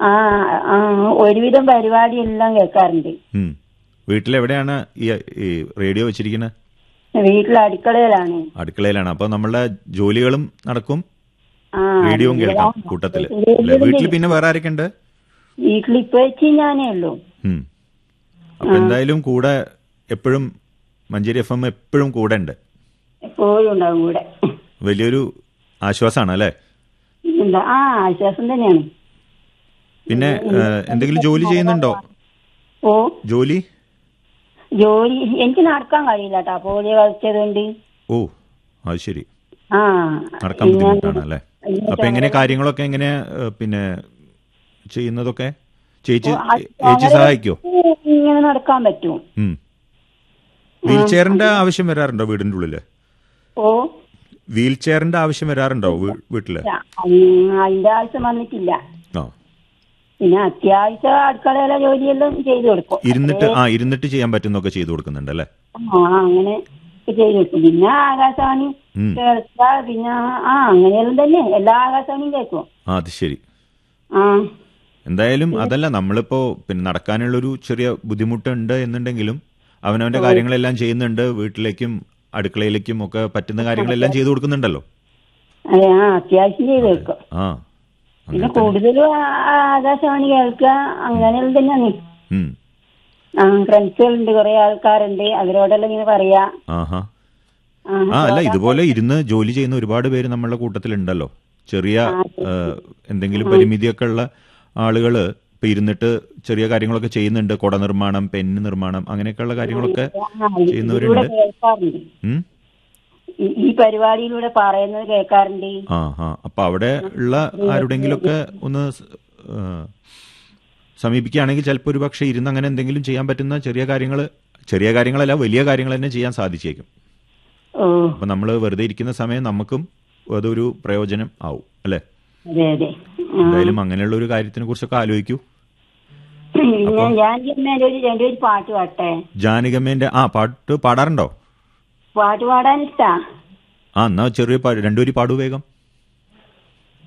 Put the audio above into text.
ആ ആ ഒരുവിധം പരിപാടി എല്ലാം കേൾക്കാറുണ്ട്. വീട്ടിലെവിടെയാണ് ഈ റേഡിയോ വെച്ചിരിക്കുന്നത്? വീട്ടിൽ അടുക്കളയിലാണ്. അടുക്കളയിലാണ്. അപ്പൊ നമ്മളുടെ ജോലികളും നടക്കും, റേഡിയോയും കേൾക്കാം കൂട്ടത്തില്. വീട്ടിൽ പിന്നെ വേറെ ആരൊക്കെ ഉണ്ട്? വീട്ടിൽ ഇപ്പൊ ഞാനേ ഉള്ളൂ. അപ്പൊ എന്തായാലും കൂടെ എപ്പോഴും മഞ്ചേരി FM എപ്പോഴും കൂടെ ഉണ്ട്. എപ്പോഴും ഉണ്ടാവും കൂടെ. വലിയൊരു ആശ്വാസമാണ് അല്ലേ? ആശ്വാസം തന്നെയാണ്. പിന്നെ എന്തെങ്കിലും ജോലി ചെയ്യുന്നുണ്ടോ? ജോലി എനിക്ക് നടക്കാൻ കഴിയില്ല കേട്ടോ, പോളിയോ കളിച്ചതുകൊണ്ട്. ഓ, അത് ശരി. നടക്കാൻ ബുദ്ധിമുട്ടാണ് അല്ലേ? അപ്പൊ എങ്ങനെ കാര്യങ്ങളൊക്കെ എങ്ങനെ പിന്നെ ചെയ്യുന്നതൊക്കെ ചേച്ചി സഹായിക്കോ? ഇങ്ങനെ നടക്കാൻ പറ്റും. വീൽ ചെയറിന്റെ ആവശ്യം വരാറുണ്ടോ വീടിന്റെ ഉള്ളില്? വീൽ ചെയറിന്റെ ആവശ്യം വരാറുണ്ടോ വീട്ടില്? അതിന്റെ ആവശ്യം വന്നിട്ടില്ല. പിന്നെ അത്യാവശ്യം അടുക്കളയിലെ ജോലിയെല്ലാം ചെയ്തു കൊടുക്കും. ഇരുന്നിട്ട് ചെയ്യാൻ പറ്റുന്നൊക്കെ ചെയ്തു കൊടുക്കുന്നുണ്ടല്ലേ? അങ്ങനെ ചെയ്തു കൊടുക്കും. പിന്നെ ആകാശവാണി കേൾക്കുക, പിന്നെ അങ്ങനെയെല്ലാം തന്നെ എല്ലാ ആകാശവാണിയും കേൾക്കും. അത് ശരി. എന്തായാലും അതല്ല, നമ്മളിപ്പോ പിന്നെ നടക്കാനുള്ളൊരു ചെറിയ ബുദ്ധിമുട്ടുണ്ട് എന്നുണ്ടെങ്കിലും അവനവന്റെ കാര്യങ്ങളെല്ലാം ചെയ്യുന്നുണ്ട്. വീട്ടിലേക്കും അടുക്കളയിലേക്കും ഒക്കെ പറ്റുന്ന കാര്യങ്ങളെല്ലാം ചെയ്തു കൊടുക്കുന്നുണ്ടല്ലോ. അതെ, അത്യാവശ്യം ചെയ്തു കൊടുക്കും. പിന്നെ കൂടുതലും ആകാശവാണി കേൾക്കുക, അങ്ങനെയെല്ലാം തന്നെയാണ്. ഫ്രണ്ട്സുകളുണ്ട്, കുറെ ആൾക്കാരുണ്ട്, അവരോടെല്ലാം ഇങ്ങനെ പറയാ. അല്ല, ഇതുപോലെ ഇരുന്ന് ജോലി ചെയ്യുന്ന ഒരുപാട് പേര് നമ്മളുടെ കൂട്ടത്തിലുണ്ടല്ലോ. ചെറിയ എന്തെങ്കിലും പരിമിതിയൊക്കെ ഉള്ള ആളുകള് ഇപ്പൊ ഇരുന്നിട്ട് ചെറിയ കാര്യങ്ങളൊക്കെ ചെയ്യുന്നുണ്ട്. കുട നിർമ്മാണം, പെന്ന് നിർമ്മാണം, അങ്ങനെയൊക്കെയുള്ള കാര്യങ്ങളൊക്കെ ചെയ്യുന്നവരുണ്ട്. ഈ പരിപാടിയിലൂടെ പറയുന്നത് കേൾക്കാറുണ്ട്. അപ്പൊ അവിടെ ഉള്ള ആരുടെങ്കിലൊക്കെ ഒന്ന് സമീപിക്കുകയാണെങ്കിൽ ചിലപ്പോൾ ഒരു പക്ഷെ ഇരുന്ന് അങ്ങനെ എന്തെങ്കിലും ചെയ്യാൻ പറ്റുന്ന ചെറിയ കാര്യങ്ങളല്ല, വലിയ കാര്യങ്ങൾ തന്നെ ചെയ്യാൻ സാധിച്ചേക്കും. അപ്പൊ നമ്മൾ വെറുതെ ഇരിക്കുന്ന സമയം നമുക്കും അതൊരു പ്രയോജനം ആവും അല്ലെ? എന്തായാലും അങ്ങനെയുള്ള ഒരു കാര്യത്തിനെ കുറിച്ചൊക്കെ ആലോചിക്കൂ. ജാനകിയമ്മേന്റെ പാട്ട് പാടാറുണ്ടോ? പാട്ട് പാടാൻ ഇഷ്ടാ. എന്നാ ചെറിയ രണ്ടുപേരും പാടൂ വേഗം.